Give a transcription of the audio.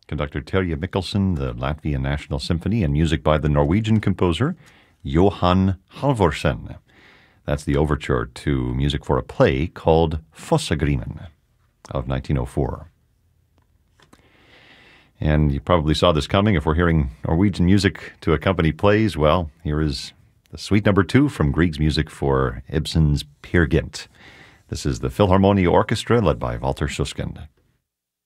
Conductor Terje Mikkelsen, the Latvian National Symphony, and music by the Norwegian composer Johan Halvorsen. That's the overture to music for a play called Fossagrimen of 1904. And you probably saw this coming. If we're hearing Norwegian music to accompany plays, well, here is the Suite Number 2 from Grieg's music for Ibsen's Peer Gynt. This is the Philharmonia Orchestra led by Walter Susskind.